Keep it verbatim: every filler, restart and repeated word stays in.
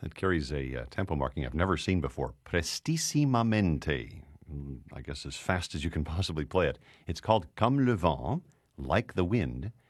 It carries a uh, tempo marking I've never seen before. Prestissimamente. Mm, I guess as fast as you can possibly play it. It's called Comme le vent, like the wind.